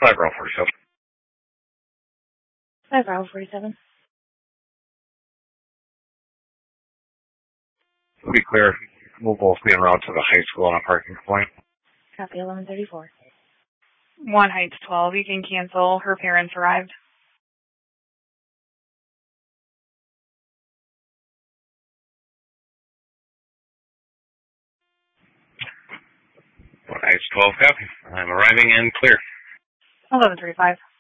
5 Bravo 47. 5 Bravo 47. To be clear, we'll both be en route to the high school on a parking complaint. Copy 1134. 1 Heights 12. You can cancel. Her parents arrived. 1 Heights 12, copy. I'm arriving in clear. 1135.